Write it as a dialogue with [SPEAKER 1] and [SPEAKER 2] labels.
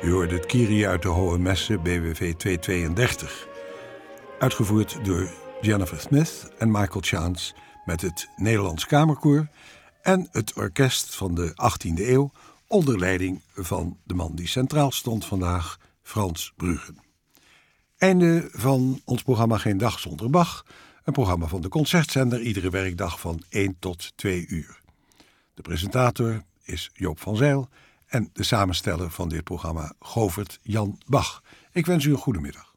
[SPEAKER 1] U hoorde het Kyrie uit de Hohe Messe, BWV 232. Uitgevoerd door Jennifer Smith en Michael Chance met het Nederlands Kamerkoor en het orkest van de 18e eeuw onder leiding van de man die centraal stond vandaag, Frans Bruggen. Einde van ons programma Geen Dag Zonder Bach, een programma van de Concertzender, iedere werkdag van 1 tot 2 uur. De presentator is Joop van Zijl en de samensteller van dit programma Govert Jan Bach. Ik wens u een goede middag.